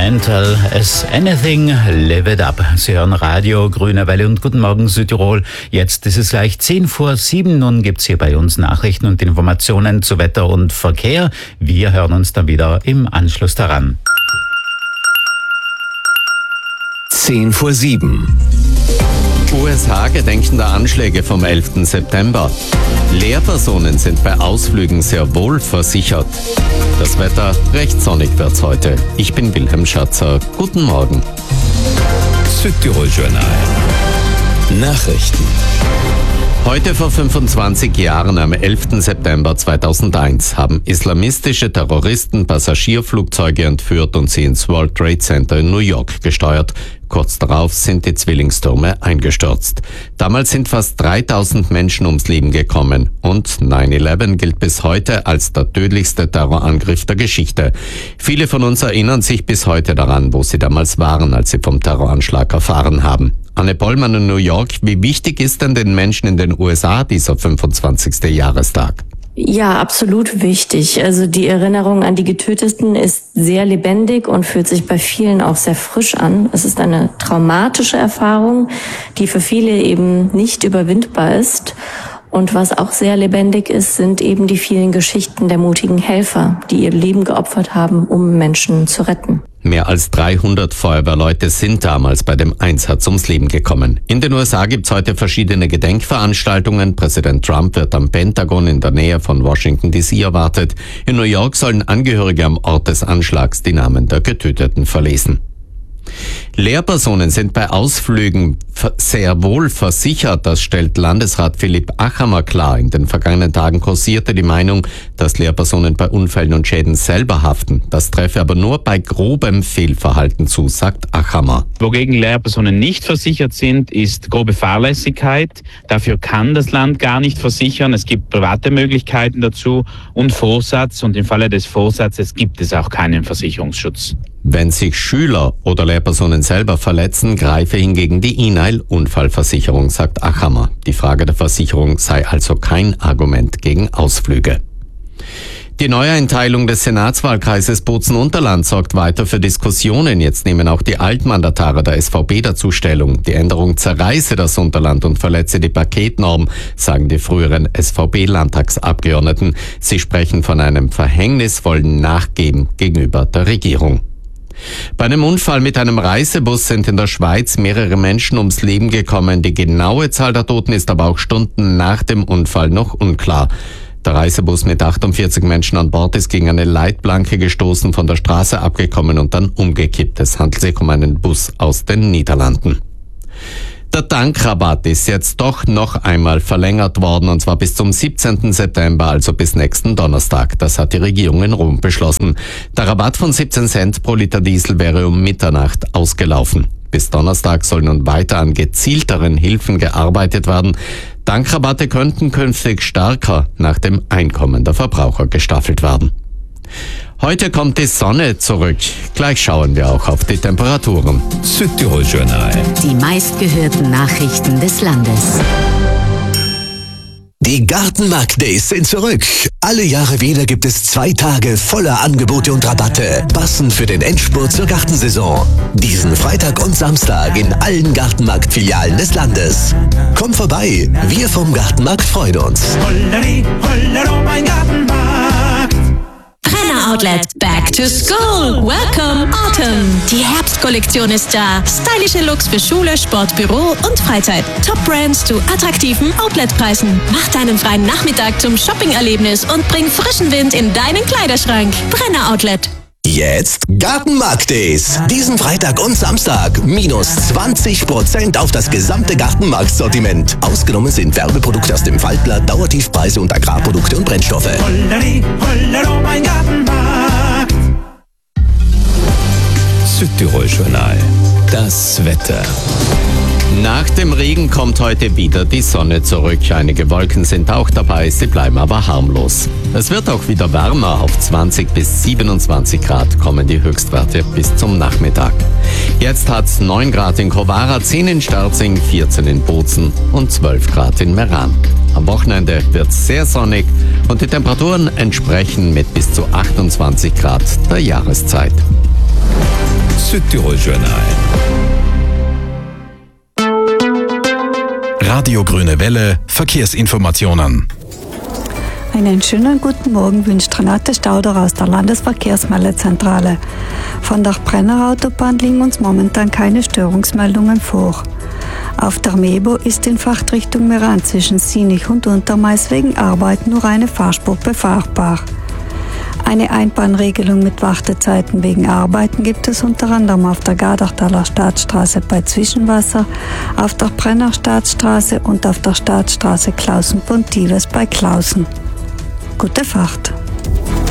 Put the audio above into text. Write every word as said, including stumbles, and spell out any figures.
Mental as anything, live it up. Sie hören Radio Grüne Welle und guten Morgen Südtirol. Jetzt ist es gleich zehn vor sieben. Nun gibt's hier bei uns Nachrichten und Informationen zu Wetter und Verkehr. Wir hören uns dann wieder im Anschluss daran. zehn vor sieben. U S A gedenken der Anschläge vom elften September. Lehrpersonen sind bei Ausflügen sehr wohl versichert. Das Wetter, recht sonnig wird's heute. Ich bin Wilhelm Schatzer. Guten Morgen. Südtirol Journal. Nachrichten. Heute vor fünfundzwanzig Jahren, am elften September zweitausendeins, haben islamistische Terroristen Passagierflugzeuge entführt und sie ins World Trade Center in New York gesteuert. Kurz darauf sind die Zwillingstürme eingestürzt. Damals sind fast dreitausend Menschen ums Leben gekommen und neun elf gilt bis heute als der tödlichste Terrorangriff der Geschichte. Viele von uns erinnern sich bis heute daran, wo sie damals waren, als sie vom Terroranschlag erfahren haben. Anne Pollmann in New York, wie wichtig ist denn den Menschen in den U S A dieser fünfundzwanzigste Jahrestag? Ja, absolut wichtig. Also die Erinnerung an die Getöteten ist sehr lebendig und fühlt sich bei vielen auch sehr frisch an. Es ist eine traumatische Erfahrung, die für viele eben nicht überwindbar ist. Und was auch sehr lebendig ist, sind eben die vielen Geschichten der mutigen Helfer, die ihr Leben geopfert haben, um Menschen zu retten. Mehr als dreihundert Feuerwehrleute sind damals bei dem Einsatz ums Leben gekommen. In den U S A gibt's heute verschiedene Gedenkveranstaltungen. Präsident Trump wird am Pentagon in der Nähe von Washington D C erwartet. In New York sollen Angehörige am Ort des Anschlags die Namen der Getöteten verlesen. Lehrpersonen sind bei Ausflügen sehr wohl versichert, das stellt Landesrat Philipp Achammer klar. In den vergangenen Tagen kursierte die Meinung, dass Lehrpersonen bei Unfällen und Schäden selber haften. Das treffe aber nur bei grobem Fehlverhalten zu, sagt Achammer. Wogegen Lehrpersonen nicht versichert sind, ist grobe Fahrlässigkeit. Dafür kann das Land gar nicht versichern. Es gibt private Möglichkeiten dazu und Vorsatz. Und im Falle des Vorsatzes gibt es auch keinen Versicherungsschutz. Wenn sich Schüler oder Lehrpersonen selber verletzen, greife hingegen die I N A I-Unfallversicherung, sagt Achammer. Die Frage der Versicherung sei also kein Argument gegen Ausflüge. Die Neueinteilung des Senatswahlkreises Bozen-Unterland sorgt weiter für Diskussionen. Jetzt nehmen auch die Altmandatare der S V B dazu Stellung. Die Änderung zerreiße das Unterland und verletze die Paketnorm, sagen die früheren S V B-Landtagsabgeordneten. Sie sprechen von einem verhängnisvollen Nachgeben gegenüber der Regierung. Bei einem Unfall mit einem Reisebus sind in der Schweiz mehrere Menschen ums Leben gekommen. Die genaue Zahl der Toten ist aber auch Stunden nach dem Unfall noch unklar. Der Reisebus mit achtundvierzig Menschen an Bord ist gegen eine Leitplanke gestoßen, von der Straße abgekommen und dann umgekippt. Es handelt sich um einen Bus aus den Niederlanden. Der Tankrabatt ist jetzt doch noch einmal verlängert worden, und zwar bis zum siebzehnten September, also bis nächsten Donnerstag. Das hat die Regierung in Rom beschlossen. Der Rabatt von siebzehn Cent pro Liter Diesel wäre um Mitternacht ausgelaufen. Bis Donnerstag soll nun weiter an gezielteren Hilfen gearbeitet werden. Tankrabatte könnten künftig stärker nach dem Einkommen der Verbraucher gestaffelt werden. Heute kommt die Sonne zurück. Gleich schauen wir auch auf die Temperaturen. Südtirol Journal. Die meistgehörten Nachrichten des Landes. Die Gartenmarkt Days sind zurück. Alle Jahre wieder gibt es zwei Tage voller Angebote und Rabatte, passend für den Endspurt zur Gartensaison. Diesen Freitag und Samstag in allen Gartenmarkt-Filialen des Landes. Komm vorbei, wir vom Gartenmarkt freuen uns. Holleri, hollero, mein Gartenmarkt. Brenner Outlet, back to school. Welcome Autumn. Die Herbstkollektion ist da. Stylische Looks für Schule, Sport, Büro und Freizeit. Top Brands zu attraktiven Outletpreisen. Mach deinen freien Nachmittag zum Shopping-Erlebnis und bring frischen Wind in deinen Kleiderschrank. Brenner Outlet. Jetzt Gartenmarkt Days. Diesen Freitag und Samstag minus zwanzig Prozent auf das gesamte Gartenmarktsortiment. Ausgenommen sind Werbeprodukte aus dem Faltblatt, Dauertiefpreise und Agrarprodukte und Brennstoffe. Holleri, hollero, mein Gartenmarkt. Südtirol Journal. Das Wetter. Nach dem Regen kommt heute wieder die Sonne zurück. Einige Wolken sind auch dabei, sie bleiben aber harmlos. Es wird auch wieder wärmer. Auf zwanzig bis siebenundzwanzig Grad kommen die Höchstwerte bis zum Nachmittag. Jetzt hat's neun Grad in Kowara, zehn in Sterzing, vierzehn in Bozen und zwölf Grad in Meran. Am Wochenende wird's sehr sonnig und die Temperaturen entsprechen mit bis zu achtundzwanzig Grad der Jahreszeit. Südtirol-Journal. Radio Grüne Welle, Verkehrsinformationen. Einen schönen guten Morgen wünscht Renate Stauder aus der Landesverkehrsmeldezentrale. Von der Brenner Autobahn liegen uns momentan keine Störungsmeldungen vor. Auf der Mebo ist in Fahrtrichtung Meran zwischen Sinich und Untermais wegen Arbeit nur eine Fahrspur befahrbar. Eine Einbahnregelung mit Wartezeiten wegen Arbeiten gibt es unter anderem auf der Gardachtaler Staatsstraße bei Zwischenwasser, auf der Brenner Staatsstraße und auf der Staatsstraße Klausen-Pontives bei Klausen. Gute Fahrt!